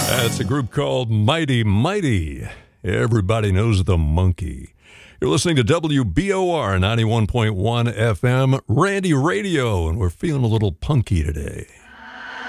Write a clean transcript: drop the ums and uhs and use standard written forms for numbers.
That's a group called Mighty Mighty. Everybody knows the monkey. You're listening to WBOR 91.1 FM, Randy Radio, and we're feeling a little punky today.